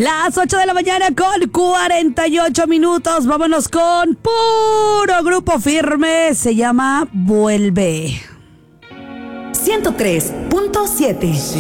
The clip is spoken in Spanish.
Las 8 de la mañana con 48 minutos. Vámonos con puro Grupo Firme. Se llama Vuelve. 103.7